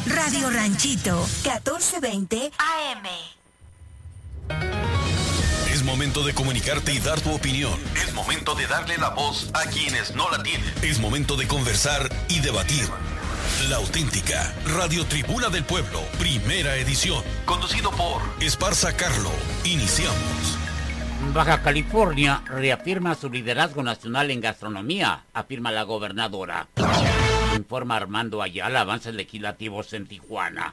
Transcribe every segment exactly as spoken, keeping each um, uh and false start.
Radio Ranchito, catorce veinte A M. Es momento de comunicarte y dar tu opinión. Es momento de darle la voz a quienes no la tienen. Es momento de conversar y debatir. La auténtica Radio Tribuna del Pueblo, primera edición. Conducido por Esparza Carlo. Iniciamos. Baja California reafirma su liderazgo nacional en gastronomía, afirma la gobernadora. Informa Armando Ayala, avances legislativos en Tijuana.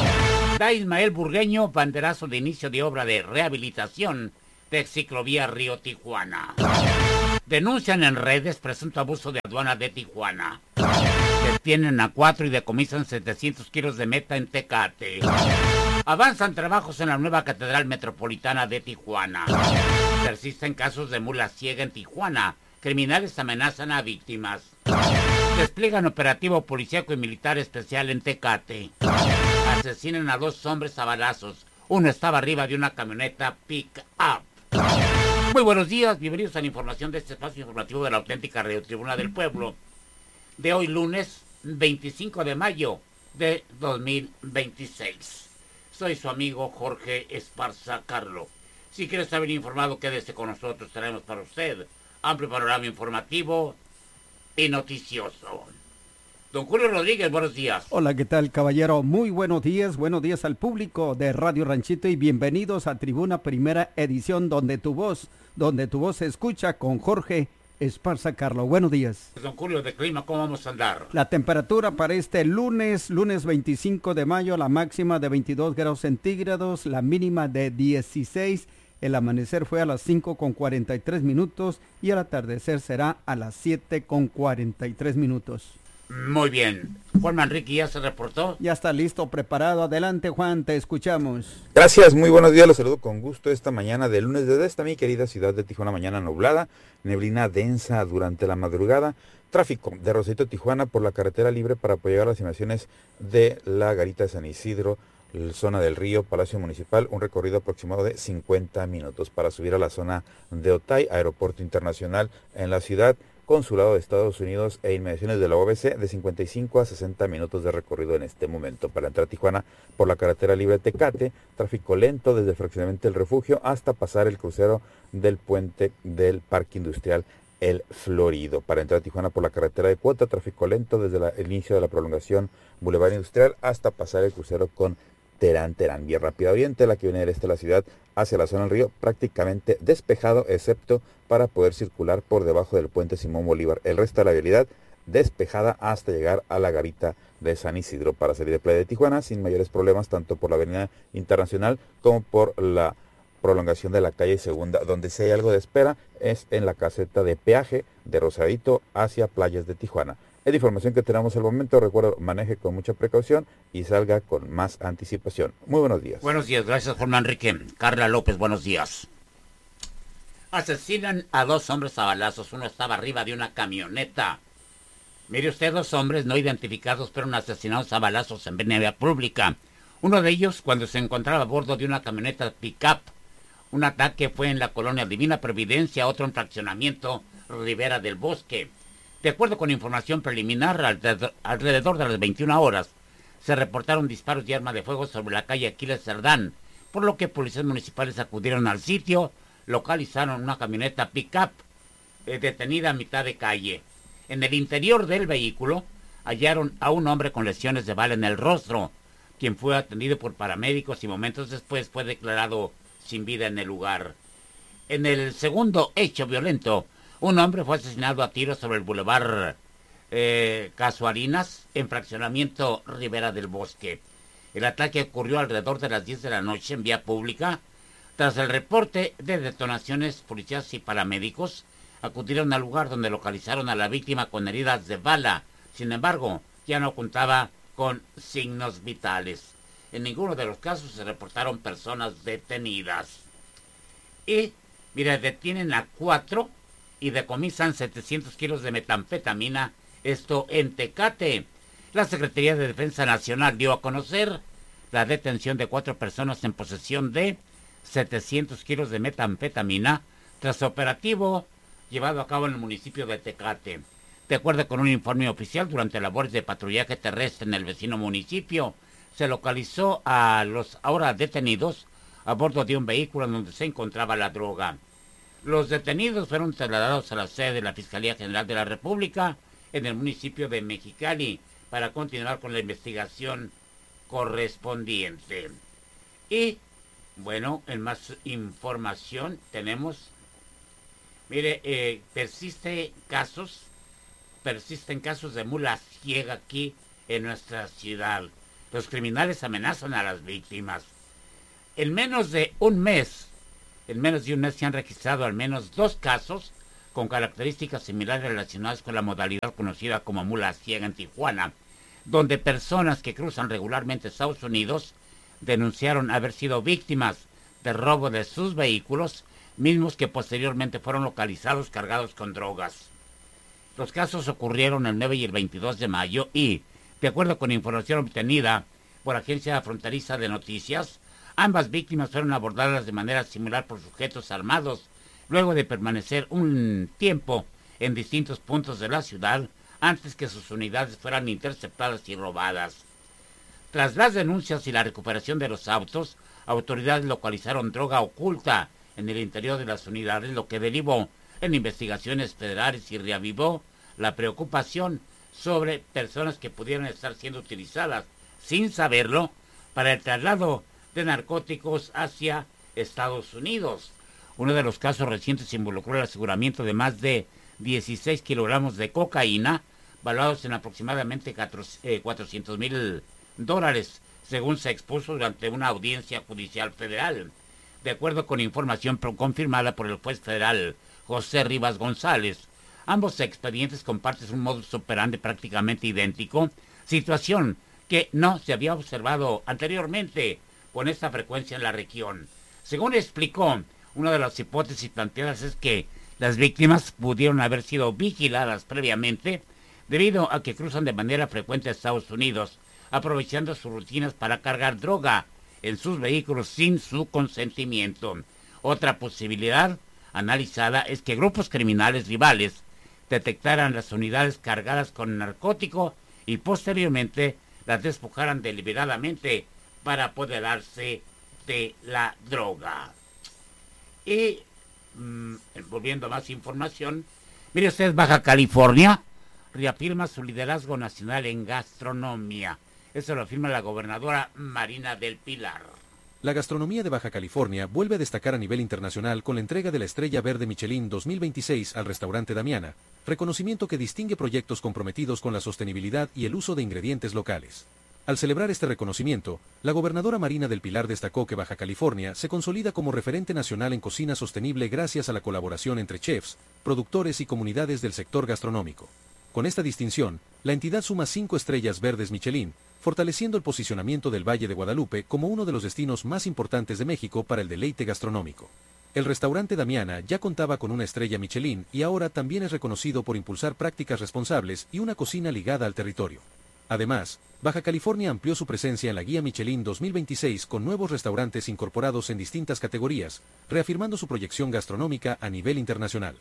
Da Ismael Burgueño banderazo de inicio de obra de rehabilitación de ciclovía Río Tijuana. Denuncian en redes presunto abuso de aduana de Tijuana. Detienen a cuatro y decomisan setecientos kilos de meta en Tecate. Avanzan trabajos en la nueva Catedral Metropolitana de Tijuana. Persisten casos de mula ciega en Tijuana. Criminales amenazan a víctimas. Despliegan operativo policíaco y militar especial en Tecate. Asesinan a dos hombres a balazos. Uno estaba arriba de una camioneta pick-up. Muy buenos días, bienvenidos a la información de este espacio informativo de la auténtica Radio Tribuna del Pueblo. De hoy lunes veinticinco de mayo de dos mil veintiséis. Soy su amigo Jorge Esparza Carlo. Si quiere saber informado, quédese con nosotros. Traemos para usted amplio panorama informativo y noticioso. Don Julio Rodríguez, buenos días. Hola, ¿qué tal, caballero? Muy buenos días, buenos días al público de Radio Ranchito y bienvenidos a Tribuna Primera Edición, donde tu voz, donde tu voz se escucha con Jorge Esparza Carlo. Buenos días. Don Julio, de clima, ¿cómo vamos a andar? La temperatura para este lunes, lunes veinticinco de mayo, la máxima de veintidós grados centígrados, la mínima de dieciséis. El amanecer fue a las cinco con cuarenta y tres minutos y el atardecer será a las siete con cuarenta y tres minutos. Muy bien. Juan Manrique ya se reportó. Ya está listo, preparado. Adelante, Juan, te escuchamos. Gracias, muy buenos días. Los saludo con gusto esta mañana de lunes desde esta mi querida ciudad de Tijuana. Mañana nublada, neblina densa durante la madrugada. Tráfico de Rosarito, Tijuana por la carretera libre para apoyar las inmediaciones de la Garita de San Isidro, zona del Río, Palacio Municipal, un recorrido aproximado de cincuenta minutos para subir a la zona de Otay, Aeropuerto Internacional en la ciudad, Consulado de Estados Unidos e inmediaciones de la O B C de cincuenta y cinco a sesenta minutos de recorrido en este momento. Para entrar a Tijuana por la carretera libre Tecate, tráfico lento desde el fraccionamiento del Refugio hasta pasar el crucero del puente del Parque Industrial El Florido. Para entrar a Tijuana por la carretera de Cuota, tráfico lento desde la, el inicio de la prolongación Boulevard Industrial hasta pasar el crucero con Terán Terán. Vía Rápida Oriente, la que viene del este de la ciudad hacia la zona del río, prácticamente despejado, excepto para poder circular por debajo del puente Simón Bolívar. El resto de la vialidad despejada hasta llegar a la Garita de San Isidro para salir de Playa de Tijuana sin mayores problemas, tanto por la avenida Internacional como por la prolongación de la calle Segunda. Donde si hay algo de espera es en la caseta de peaje de Rosarito hacia Playas de Tijuana. Es la información que tenemos al momento. Recuerdo, maneje con mucha precaución y salga con más anticipación. Muy buenos días. Buenos días, gracias Juan Manrique. Carla López, buenos días. Asesinan a dos hombres a balazos. Uno estaba arriba de una camioneta. Mire usted, dos hombres no identificados fueron asesinados a balazos en vía pública. Uno de ellos cuando se encontraba a bordo de una camioneta pick-up. Un ataque fue en la colonia Divina Providencia, otro en fraccionamiento Rivera del Bosque. De acuerdo con información preliminar, alrededor de las veintiuna horas, se reportaron disparos de arma de fuego sobre la calle Aquiles Cerdán, por lo que policías municipales acudieron al sitio, localizaron una camioneta pick-up eh, detenida a mitad de calle. En el interior del vehículo hallaron a un hombre con lesiones de bala en el rostro, quien fue atendido por paramédicos y momentos después fue declarado sin vida en el lugar. En el segundo hecho violento, un hombre fue asesinado a tiros sobre el Boulevard eh, Casuarinas, en fraccionamiento Rivera del Bosque. El ataque ocurrió alrededor de las diez de la noche en vía pública. Tras el reporte de detonaciones, policías y paramédicos acudieron al lugar donde localizaron a la víctima con heridas de bala. Sin embargo, ya no contaba con signos vitales. En ninguno de los casos se reportaron personas detenidas. Y, mira, detienen a cuatro y decomisan setecientos kilos de metanfetamina, esto en Tecate. La Secretaría de Defensa Nacional dio a conocer la detención de cuatro personas en posesión de setecientos kilos de metanfetamina tras operativo llevado a cabo en el municipio de Tecate. De acuerdo con un informe oficial, durante labores de patrullaje terrestre en el vecino municipio, se localizó a los ahora detenidos a bordo de un vehículo en donde se encontraba la droga. Los detenidos fueron trasladados a la sede de la Fiscalía General de la República en el municipio de Mexicali para continuar con la investigación correspondiente. Y, bueno, en más información tenemos, mire, eh, persiste casos, persisten casos de mula ciega aquí en nuestra ciudad. Los criminales amenazan a las víctimas. En menos de un mes, en menos de un mes se han registrado al menos dos casos con características similares relacionadas con la modalidad conocida como mula ciega en Tijuana, donde personas que cruzan regularmente Estados Unidos denunciaron haber sido víctimas de robo de sus vehículos, mismos que posteriormente fueron localizados cargados con drogas. Los casos ocurrieron el nueve y el veintidós de mayo y, de acuerdo con información obtenida por Agencia Fronteriza de Noticias, ambas víctimas fueron abordadas de manera similar por sujetos armados, luego de permanecer un tiempo en distintos puntos de la ciudad antes que sus unidades fueran interceptadas y robadas. Tras las denuncias y la recuperación de los autos, autoridades localizaron droga oculta en el interior de las unidades, lo que derivó en investigaciones federales y reavivó la preocupación sobre personas que pudieran estar siendo utilizadas, sin saberlo, para el traslado de narcóticos hacia Estados Unidos. Uno de los casos recientes involucró el aseguramiento de más de dieciséis kilogramos de cocaína, valuados en aproximadamente cuatrocientos mil dólares, según se expuso durante una audiencia judicial federal. De acuerdo con información confirmada por el juez federal José Rivas González, ambos expedientes comparten un modus operandi prácticamente idéntico, situación que no se había observado anteriormente con esta frecuencia en la región. Según explicó, una de las hipótesis planteadas es que las víctimas pudieron haber sido vigiladas previamente debido a que cruzan de manera frecuente a Estados Unidos, aprovechando sus rutinas para cargar droga en sus vehículos sin su consentimiento. Otra posibilidad analizada es que grupos criminales rivales detectaran las unidades cargadas con narcótico y posteriormente las despojaran deliberadamente para apoderarse de la droga. Y, mmm, volviendo a más información, mire usted, Baja California reafirma su liderazgo nacional en gastronomía. Eso lo afirma la gobernadora Marina del Pilar. La gastronomía de Baja California vuelve a destacar a nivel internacional con la entrega de la Estrella Verde Michelin dos mil veintiséis al restaurante Damiana, reconocimiento que distingue proyectos comprometidos con la sostenibilidad y el uso de ingredientes locales. Al celebrar este reconocimiento, la gobernadora Marina del Pilar destacó que Baja California se consolida como referente nacional en cocina sostenible gracias a la colaboración entre chefs, productores y comunidades del sector gastronómico. Con esta distinción, la entidad suma cinco estrellas verdes Michelin, fortaleciendo el posicionamiento del Valle de Guadalupe como uno de los destinos más importantes de México para el deleite gastronómico. El restaurante Damiana ya contaba con una estrella Michelin y ahora también es reconocido por impulsar prácticas responsables y una cocina ligada al territorio. Además, Baja California amplió su presencia en la Guía Michelin dos mil veintiséis con nuevos restaurantes incorporados en distintas categorías, reafirmando su proyección gastronómica a nivel internacional.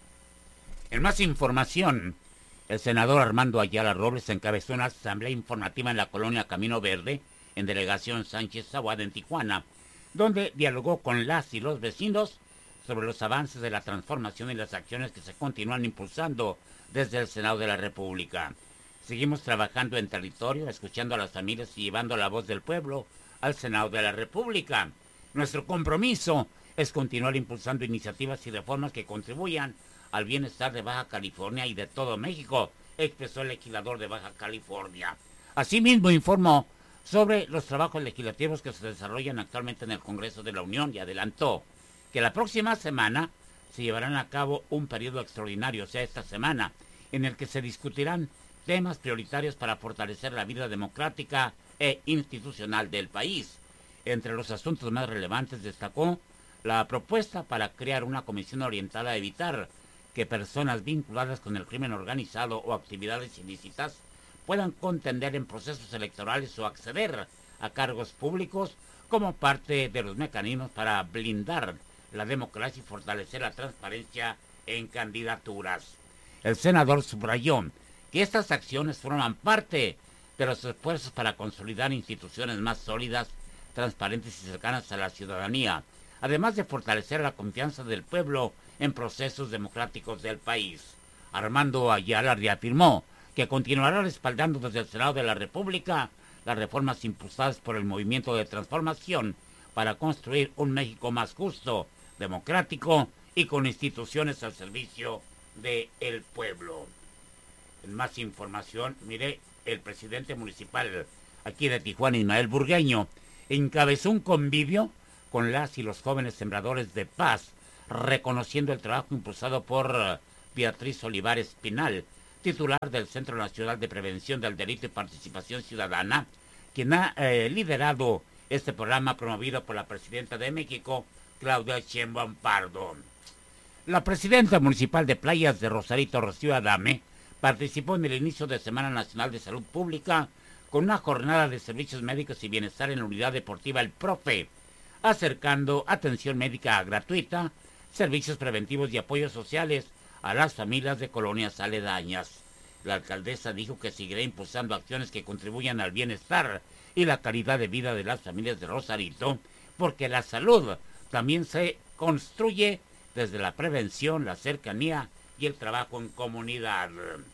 En más información, el senador Armando Ayala Robles encabezó una asamblea informativa en la colonia Camino Verde, en Delegación Sánchez Zaguada, en Tijuana, donde dialogó con las y los vecinos sobre los avances de la transformación y las acciones que se continúan impulsando desde el Senado de la República. Seguimos trabajando en territorio, escuchando a las familias y llevando la voz del pueblo al Senado de la República. Nuestro compromiso es continuar impulsando iniciativas y reformas que contribuyan al bienestar de Baja California y de todo México, expresó el legislador de Baja California. Asimismo, informó sobre los trabajos legislativos que se desarrollan actualmente en el Congreso de la Unión y adelantó que la próxima semana se llevarán a cabo un periodo extraordinario, o sea, esta semana, en el que se discutirán temas prioritarios para fortalecer la vida democrática e institucional del país. Entre los asuntos más relevantes destacó la propuesta para crear una comisión orientada a evitar que personas vinculadas con el crimen organizado o actividades ilícitas puedan contender en procesos electorales o acceder a cargos públicos como parte de los mecanismos para blindar la democracia y fortalecer la transparencia en candidaturas. El senador subrayó que estas acciones forman parte de los esfuerzos para consolidar instituciones más sólidas, transparentes y cercanas a la ciudadanía, además de fortalecer la confianza del pueblo en procesos democráticos del país. Armando Ayala reafirmó que continuará respaldando desde el Senado de la República las reformas impulsadas por el Movimiento de Transformación para construir un México más justo, democrático y con instituciones al servicio del pueblo. En más información, mire, el presidente municipal aquí de Tijuana, Ismael Burgueño, encabezó un convivio con las y los jóvenes sembradores de paz, reconociendo el trabajo impulsado por uh, Beatriz Olivares Pinal, titular del Centro Nacional de Prevención del Delito y Participación Ciudadana, quien ha eh, liderado este programa promovido por la presidenta de México, Claudia Sheinbaum Pardo. La presidenta municipal de Playas de Rosarito, Rocío Adame, participó en el inicio de Semana Nacional de Salud Pública con una jornada de servicios médicos y bienestar en la unidad deportiva El Profe, acercando atención médica gratuita, servicios preventivos y apoyos sociales a las familias de colonias aledañas. La alcaldesa dijo que seguirá impulsando acciones que contribuyan al bienestar y la calidad de vida de las familias de Rosarito, porque la salud también se construye desde la prevención, la cercanía y el trabajo en comunidad.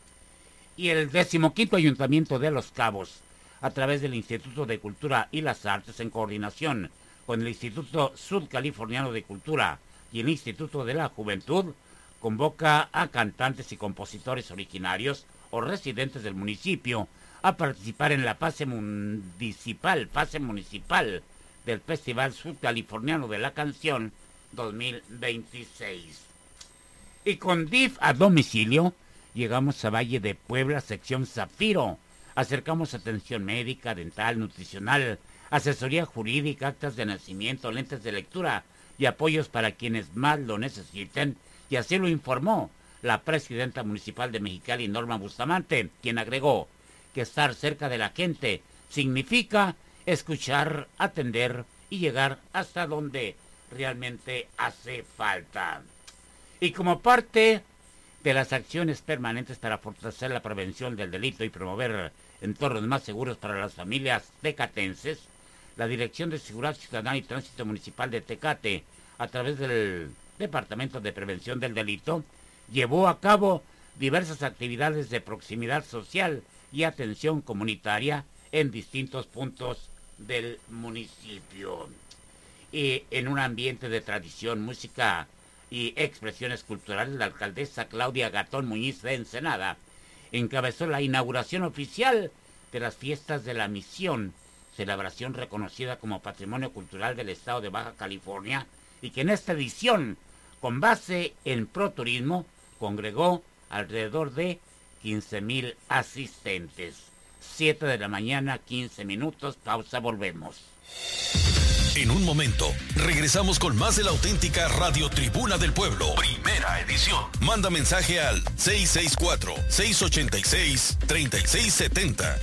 Y el decimoquinto Ayuntamiento de Los Cabos, a través del Instituto de Cultura y las Artes, en coordinación con el Instituto Sudcaliforniano de Cultura y el Instituto de la Juventud, convoca a cantantes y compositores originarios o residentes del municipio a participar en la fase municipal, fase municipal del Festival Sudcaliforniano de la Canción dos mil veintiséis. Y con D I F a domicilio, llegamos a Valle de Puebla, sección Zafiro. Acercamos atención médica, dental, nutricional, asesoría jurídica, actas de nacimiento, lentes de lectura y apoyos para quienes más lo necesiten, y así lo informó la presidenta municipal de Mexicali, Norma Bustamante, quien agregó que estar cerca de la gente significa escuchar, atender y llegar hasta donde realmente hace falta. Y como parte de las acciones permanentes para fortalecer la prevención del delito y promover entornos más seguros para las familias tecatenses, la Dirección de Seguridad Ciudadana y Tránsito Municipal de Tecate, a través del Departamento de Prevención del Delito, llevó a cabo diversas actividades de proximidad social y atención comunitaria en distintos puntos del municipio. Y en un ambiente de tradición, música y expresiones culturales, la alcaldesa Claudia Gatón Muñiz de Ensenada encabezó la inauguración oficial de las Fiestas de la Misión, celebración reconocida como Patrimonio Cultural del Estado de Baja California, y que en esta edición, con base en Proturismo, congregó alrededor de quince mil asistentes. siete de la mañana, quince minutos, pausa, volvemos. En un momento, regresamos con más de la auténtica Radio Tribuna del Pueblo. Primera edición. Manda mensaje al seis seis cuatro, seis ocho seis, tres seis siete cero.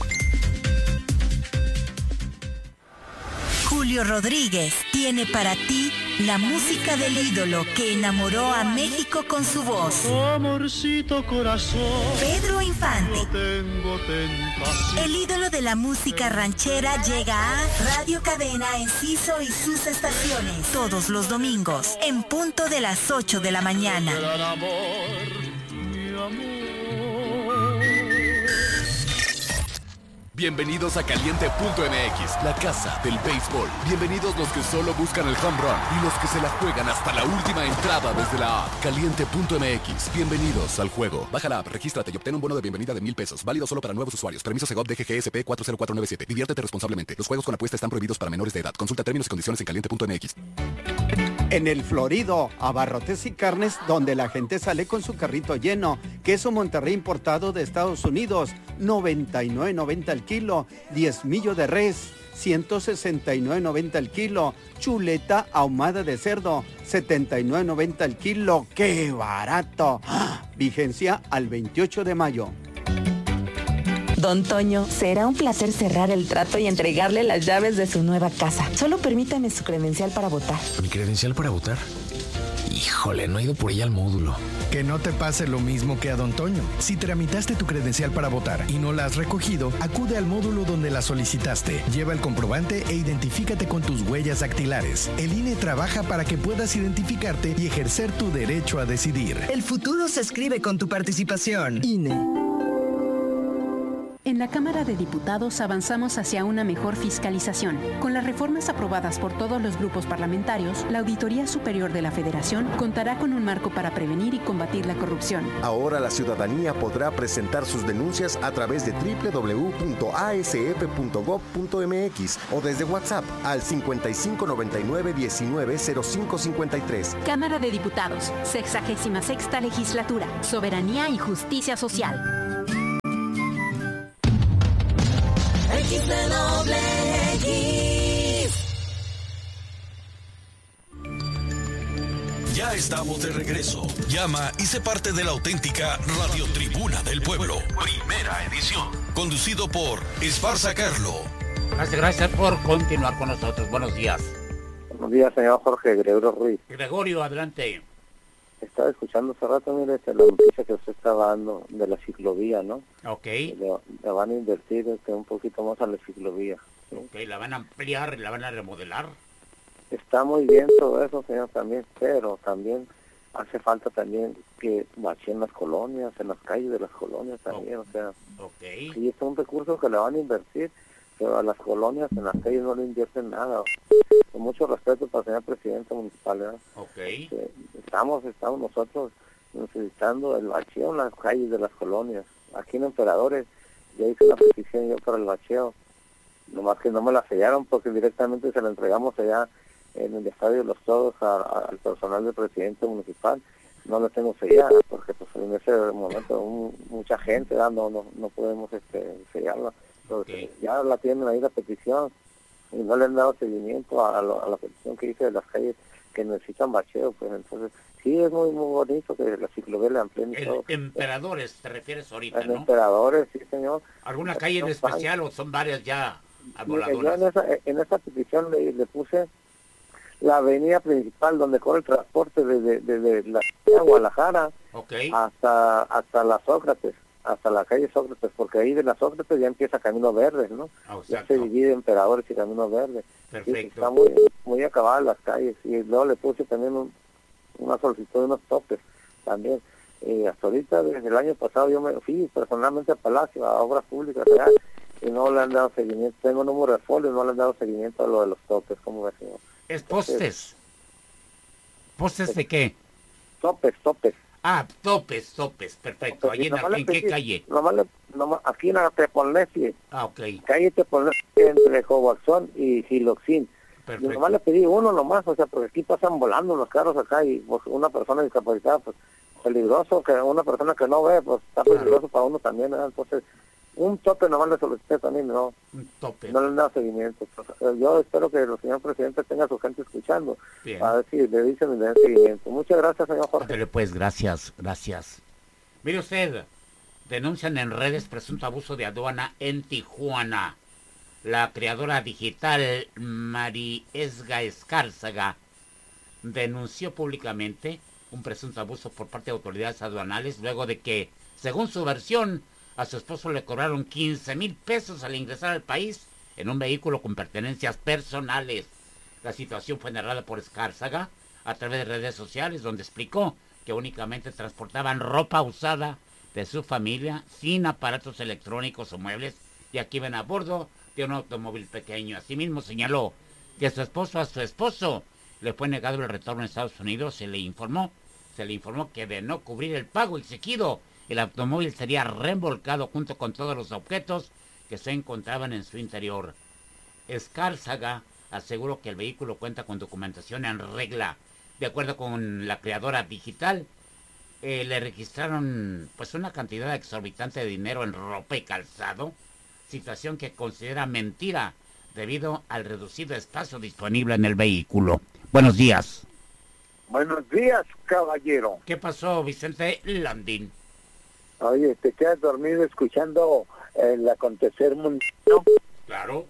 Julio Rodríguez tiene para ti la música del ídolo que enamoró a México con su voz. Amorcito corazón, Pedro Infante. no tengo tentación. El ídolo de la música ranchera llega a Radio Cadena Enciso y sus estaciones todos los domingos en punto de las ocho de la mañana. Gran amor, mi amor. Bienvenidos a Caliente punto M X, la casa del béisbol. Bienvenidos los que solo buscan el home run y los que se la juegan hasta la última entrada desde la app. Caliente punto M X. Bienvenidos al juego. Baja la app, regístrate y obtén un bono de bienvenida de mil pesos. Válido solo para nuevos usuarios. Permiso Segov D G G S P cuatro cero cuatro nueve siete. Diviértete responsablemente. Los juegos con apuesta están prohibidos para menores de edad. Consulta términos y condiciones en Caliente punto M X. En el Florido, abarrotes y carnes, donde la gente sale con su carrito lleno. Queso Monterrey importado de Estados Unidos, noventa y nueve noventa el kilo. Diezmillo de res, ciento sesenta y nueve noventa el kilo. Chuleta ahumada de cerdo, setenta y nueve noventa el kilo. ¡Qué barato! ¡Ah! Vigencia al veintiocho de mayo. Don Toño, será un placer cerrar el trato y entregarle las llaves de su nueva casa. Solo permítame su credencial para votar. ¿Mi credencial para votar? Híjole, no he ido por ella al módulo. Que no te pase lo mismo que a Don Toño. Si tramitaste tu credencial para votar y no la has recogido, acude al módulo donde la solicitaste. Lleva el comprobante e identifícate con tus huellas dactilares. El I N E trabaja para que puedas identificarte y ejercer tu derecho a decidir. El futuro se escribe con tu participación. I N E. En la Cámara de Diputados avanzamos hacia una mejor fiscalización. Con las reformas aprobadas por todos los grupos parlamentarios, la Auditoría Superior de la Federación contará con un marco para prevenir y combatir la corrupción. Ahora la ciudadanía podrá presentar sus denuncias a través de doble u doble u doble u punto a s f punto gob punto m x o desde WhatsApp al cincuenta y cinco noventa y nueve diecinueve cero cinco cincuenta y tres. Cámara de Diputados, sexagésima sexta Legislatura, Soberanía y Justicia Social. X de doble X. Ya estamos de regreso. Llama y sé parte de la auténtica Radio Tribuna del Pueblo. Primera edición. Conducido por Esparza Carlo. Gracias, gracias por continuar con nosotros. Buenos días. Buenos días, señor Jorge Gregorio Ruiz. Gregorio, adelante. Estaba escuchando hace rato, mire, la noticia que usted estaba dando de la ciclovía, ¿no? Ok. Le, le van a invertir este, un poquito más a la ciclovía. ¿sí? Ok, la van a ampliar, la van a remodelar. Está muy bien todo eso, señor, también, pero también hace falta también que vacíen las colonias, en las calles de las colonias también, oh. o sea. Ok. Sí, es un recurso que le van a invertir, pero a las colonias en las calles no le invierten nada. Con mucho respeto para el señor presidente municipal, ¿verdad? Okay. Este, estamos, estamos nosotros necesitando el bacheo en las calles de las colonias. Aquí en Emperadores ya hice una petición yo para el bacheo, nomás que no me la sellaron porque directamente se la entregamos allá en el Estadio de los Toros a, a, al personal del presidente municipal. No la tengo sellada porque pues en ese momento un, mucha gente, ¿verdad? no no no podemos este sellarla. Entonces, okay. Ya la tienen ahí la petición y no le han dado seguimiento a, lo, a la petición que hice de las calles que necesitan bacheo, pues entonces sí es muy muy bonito que la ciclovía le amplíen y todo. Emperadores, te refieres ahorita, en ¿no? Emperadores, sí señor. ¿Alguna calle en especial o son varias ya voladoras? Yo en esa, en esa petición le, le puse la avenida principal donde corre el transporte desde, desde la Guadalajara okay. hasta hasta la Sócrates, hasta la calle Sócrates, porque ahí de la Sócrates ya empieza Camino Verde, ¿no? Oh, ya se divide Emperadores y Camino Verde. Perfecto. Sí, está muy muy acabadas las calles. Y luego le puse también un, una solicitud de unos topes también. Y hasta ahorita, desde el año pasado, yo me fui personalmente a Palacio, a Obras Públicas allá, y no le han dado seguimiento. Tengo número de folio y no le han dado seguimiento a lo de los topes, ¿cómo ves, señor? ¿Es postes? ¿Postes es, de qué? Topes, topes. Ah, topes, topes, perfecto. ¿Allí en, ¿en qué calle? Nomás le, nomás, aquí en la Tepolnesie. Ah, ok. Calle Tepolnesie entre Coaxón y Giloxín. Perfecto. Y nomás le pedí uno nomás, o sea, porque aquí pasan volando los carros acá y pues, una persona discapacitada, pues peligroso, que una persona que no ve, pues está peligroso claro. para uno también, ¿verdad? Entonces, un tope nomás le solicité también, no, un tope. No le han dado seguimiento. Pues, yo espero que el señor presidente tenga a su gente escuchando, bien. A ver si le dicen y le den seguimiento. Muchas gracias, señor Jorge. Pero pues, gracias, gracias. Mire usted, denuncian en redes presunto abuso de aduana en Tijuana. La creadora digital Mariesga Escárzaga denunció públicamente un presunto abuso por parte de autoridades aduanales luego de que, según su versión, a su esposo le cobraron quince mil pesos al ingresar al país en un vehículo con pertenencias personales. La situación fue narrada por Escárzaga a través de redes sociales, donde explicó que únicamente transportaban ropa usada de su familia sin aparatos electrónicos o muebles, y aquí ven a bordo de un automóvil pequeño. Asimismo señaló que su esposo a su esposo le fue negado el retorno a Estados Unidos. Se le informó, se le informó que de no cubrir el pago exigido, el automóvil sería remolcado junto con todos los objetos que se encontraban en su interior. Escárzaga aseguró que el vehículo cuenta con documentación en regla. De acuerdo con la creadora digital, eh, le registraron pues una cantidad exorbitante de dinero en ropa y calzado, situación que considera mentira debido al reducido espacio disponible en el vehículo. Buenos días. Buenos días, caballero. ¿Qué pasó, Vicente Landín? Oye, ¿te quedas dormido escuchando el acontecer mundial? Claro.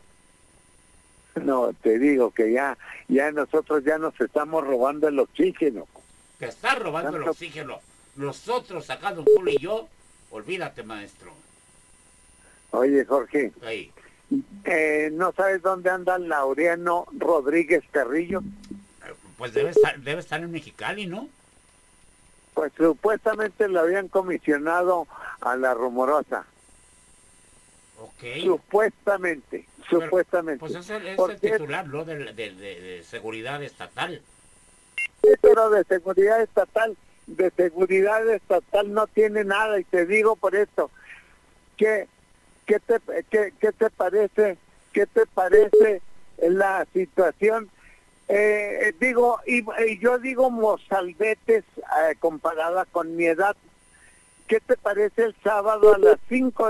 No, te digo que ya ya nosotros ya nos estamos robando el oxígeno. ¿Te está robando Tanto... el oxígeno? nosotros sacando un culo y yo, olvídate, maestro. Oye, Jorge, Ahí. eh, ¿no sabes dónde anda Laureano Rodríguez Carrillo? Pues debe estar, debe estar en Mexicali, ¿no? Pues supuestamente lo habían comisionado a la rumorosa. Ok. Supuestamente, Pero, supuestamente. Pues es el, es el Porque- titular, ¿no? De, de, de, de seguridad estatal. Sí, pero de seguridad estatal, de seguridad estatal no tiene nada, y te digo por esto, ¿qué, qué, te, qué, qué te parece, qué te parece la situación? Eh, digo, y, y yo digo mozalbetes eh, comparada con mi edad. ¿Qué te parece el sábado a las cinco